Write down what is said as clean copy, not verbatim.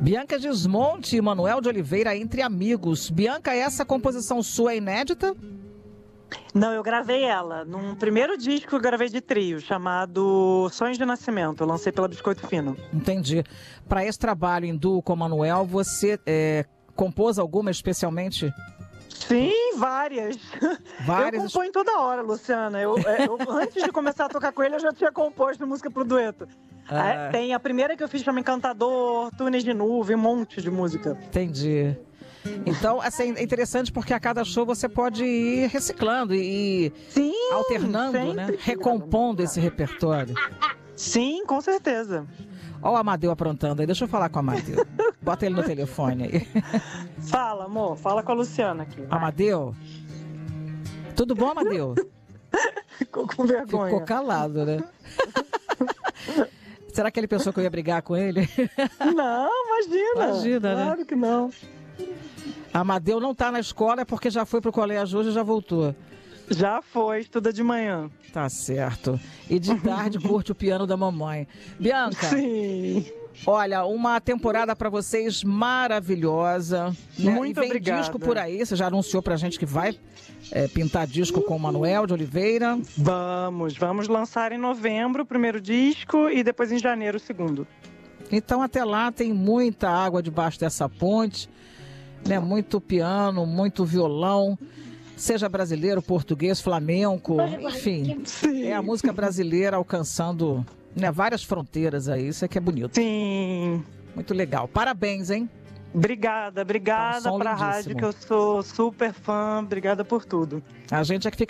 Bianca Gismonti e Manuel de Oliveira, Entre Amigos. Bianca, essa composição sua é inédita? Não, eu gravei ela num primeiro disco que eu gravei de trio, chamado Sonhos de Nascimento. Eu lancei pela Biscoito Fino. Entendi. Para esse trabalho em duo com o Manuel, você compôs alguma especialmente? Sim, várias. Eu componho toda hora, Luciana. Eu, antes de começar a tocar com ele, eu já tinha composto música pro dueto. Tem a primeira que eu fiz, chama Encantador, Túneis de Nuvem, um monte de música. Entendi. Então, assim, é interessante porque a cada show você pode ir reciclando e sim, alternando, sempre, né? Recompondo esse repertório. Sim, com certeza. Olha o Amadeu aprontando aí, deixa eu falar com o Amadeu. Bota ele no telefone aí. Fala, amor, fala com a Luciana aqui. Amadeu? Tudo bom, Amadeu? Ficou com vergonha. Ficou calado, né? Será que ele pensou que eu ia brigar com ele? Não, imagina. Imagina, né? Claro que não. Amadeu não tá na escola, é porque já foi pro colégio hoje e já voltou. Já foi, estuda de manhã. Tá certo. E de tarde curte o piano da mamãe. Bianca. Sim. Olha, uma temporada pra vocês maravilhosa. Né? Muito e vem obrigada. Disco por aí, você já anunciou pra gente que vai pintar disco com o Manuel de Oliveira. Vamos lançar em novembro o primeiro disco e depois em janeiro o segundo. Então até lá tem muita água debaixo dessa ponte, né? Muito piano, muito violão, seja brasileiro, português, flamenco, enfim. Sim. É a música brasileira alcançando, né, várias fronteiras aí, isso é que é bonito. Sim. Muito legal. Parabéns, hein? Obrigada Tá um som pra lindíssimo. rádio, que eu sou super fã. Obrigada por tudo. A gente é que fica